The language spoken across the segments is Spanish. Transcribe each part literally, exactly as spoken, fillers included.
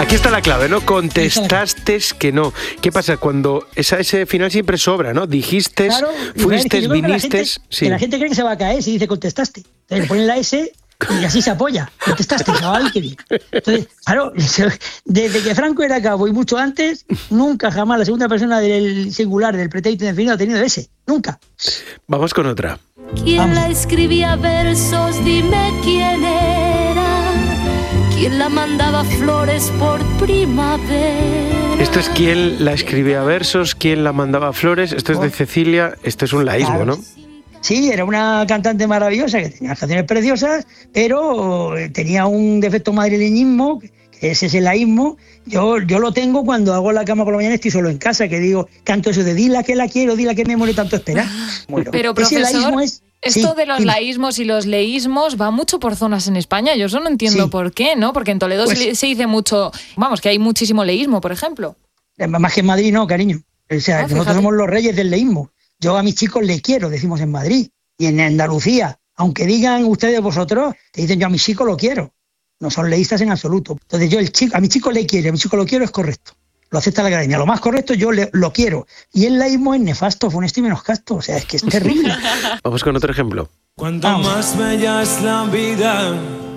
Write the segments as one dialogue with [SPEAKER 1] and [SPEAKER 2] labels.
[SPEAKER 1] Aquí está la clave, ¿no? Contestaste que no. ¿Qué pasa? Cuando esa, ese final siempre sobra, ¿no? Dijiste,
[SPEAKER 2] claro,
[SPEAKER 1] fuiste,
[SPEAKER 2] es que
[SPEAKER 1] viniste...
[SPEAKER 2] Que la, gente,
[SPEAKER 1] sí.
[SPEAKER 2] que la gente cree que se va a caer si dice contestaste. Entonces le ponen la S y así se apoya. Contestaste, chaval, qué bien. Entonces, claro, desde que Franco era cabo y mucho antes, nunca jamás la segunda persona del singular, del pretérito indefinido ha tenido S. Nunca.
[SPEAKER 1] Vamos con otra.
[SPEAKER 3] ¿Quién
[SPEAKER 2] Vamos.
[SPEAKER 3] la escribía versos? Dime quién era. ¿Quién la mandaba flores por primavera?
[SPEAKER 1] Esto es quién la escribía versos, quién la mandaba flores. Esto es de Cecilia, esto es un laísmo,
[SPEAKER 2] Claro.
[SPEAKER 1] ¿no?
[SPEAKER 2] Sí, era una cantante maravillosa que tenía canciones preciosas, pero tenía un defecto madrileñismo, que es ese laísmo. Yo, yo lo tengo cuando hago la cama por la mañana, estoy solo en casa, que digo, canto eso de dila que la quiero, dila que me muere tanto esperar. Bueno,
[SPEAKER 4] Pero,
[SPEAKER 2] ese
[SPEAKER 4] profesor,
[SPEAKER 2] laísmo es...
[SPEAKER 4] esto
[SPEAKER 2] Sí,
[SPEAKER 4] de los
[SPEAKER 2] dime.
[SPEAKER 4] laísmos y los leísmos va mucho por zonas en España. Yo eso no entiendo
[SPEAKER 2] Sí.
[SPEAKER 4] por qué, ¿no? Porque en Toledo
[SPEAKER 2] Pues-
[SPEAKER 4] se, se dice mucho, vamos, que hay muchísimo leísmo, por ejemplo.
[SPEAKER 2] Más que en Madrid, no, cariño. O sea,
[SPEAKER 4] Ah,
[SPEAKER 2] nosotros
[SPEAKER 4] fíjate.
[SPEAKER 2] somos los reyes del leísmo. Yo a mis chicos les quiero, decimos en Madrid. Y en Andalucía, aunque digan ustedes vosotros, te dicen yo a mis chicos lo quiero. No son leístas en absoluto. Entonces yo el chico, a mis chicos le quiero, a mis chicos lo quiero es correcto. Lo acepta la academia. Lo más correcto yo le, lo quiero. Y el laísmo es nefasto, funesto y menoscasto. O sea, es que es terrible.
[SPEAKER 1] Vamos con otro ejemplo.
[SPEAKER 5] Cuanto
[SPEAKER 2] Vamos.
[SPEAKER 5] más bella es la vida,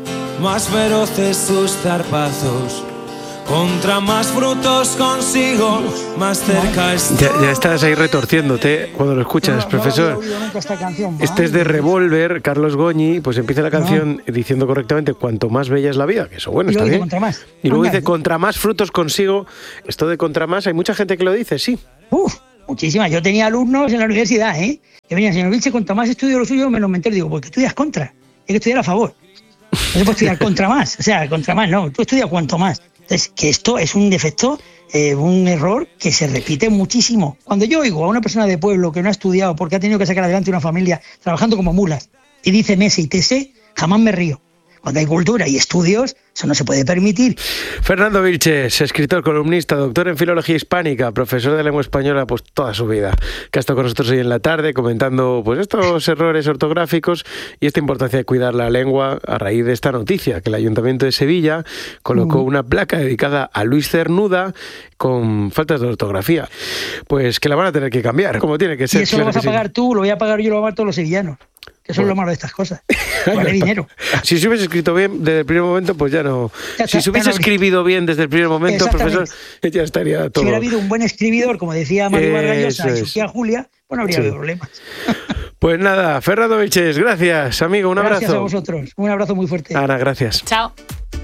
[SPEAKER 5] más feroces sus zarpazos. Contra más frutos consigo, más cerca estoy.
[SPEAKER 1] Ya, ya estás ahí retorciéndote cuando lo escuchas,
[SPEAKER 2] No, no
[SPEAKER 1] profesor.
[SPEAKER 2] lo había oído nunca esta canción.
[SPEAKER 1] Este es de
[SPEAKER 2] Madre.
[SPEAKER 1] Revolver, Carlos Goñi, pues empieza la canción diciendo correctamente cuanto más bella es la vida, que eso bueno,
[SPEAKER 2] Y
[SPEAKER 1] está
[SPEAKER 2] luego dice
[SPEAKER 1] bien.
[SPEAKER 2] contra más.
[SPEAKER 1] Y luego
[SPEAKER 2] Anda.
[SPEAKER 1] dice contra más frutos consigo. Esto de contra más, hay mucha gente que lo dice, sí.
[SPEAKER 2] Uf, muchísimas. Yo tenía alumnos en la universidad, ¿eh? Que venían, señor Vilche, cuanto más estudio lo suyo, menos me entero. Digo, porque estudias contra. Hay que estudiar a favor. No se puede estudiar contra más. O sea, contra más, no. Tú estudias cuanto más. Entonces, que esto es un defecto, eh, un error que se repite muchísimo. Cuando yo oigo a una persona de pueblo que no ha estudiado porque ha tenido que sacar adelante una familia trabajando como mulas y dice mese y tese, jamás me río. Cuando hay cultura y estudios, eso no se puede permitir.
[SPEAKER 1] Fernando Vilches, escritor, columnista, doctor en filología hispánica, profesor de lengua española pues toda su vida, que ha estado con nosotros hoy en la tarde comentando pues estos errores ortográficos y esta importancia de cuidar la lengua a raíz de esta noticia, que el Ayuntamiento de Sevilla colocó una placa dedicada a Luis Cernuda con faltas de ortografía. Pues que la van a tener que cambiar, como tiene que ser.
[SPEAKER 2] Y eso
[SPEAKER 1] claro
[SPEAKER 2] lo vas
[SPEAKER 1] que
[SPEAKER 2] a
[SPEAKER 1] sí.
[SPEAKER 2] pagar tú, lo voy a pagar yo, lo van a pagar todos los sevillanos. Que eso es lo malo de estas cosas. Vale dinero.
[SPEAKER 1] Si se hubiese escrito bien desde el primer momento, pues ya no.
[SPEAKER 2] Ya
[SPEAKER 1] Si
[SPEAKER 2] está,
[SPEAKER 1] se hubiese
[SPEAKER 2] ya no-
[SPEAKER 1] escribido bien desde el primer momento, profesor, ya estaría
[SPEAKER 2] Si
[SPEAKER 1] todo.
[SPEAKER 2] hubiera habido un buen escribidor, como decía Mario Vargas Llosa
[SPEAKER 1] Eso
[SPEAKER 2] y
[SPEAKER 1] es.
[SPEAKER 2] Sofía Julia, pues no habría
[SPEAKER 1] Sí.
[SPEAKER 2] habido problemas.
[SPEAKER 1] Pues nada, Fernando Vilches, gracias, amigo, un
[SPEAKER 2] Gracias
[SPEAKER 1] abrazo.
[SPEAKER 2] a vosotros. Un abrazo muy fuerte.
[SPEAKER 1] Ana, gracias.
[SPEAKER 4] Chao.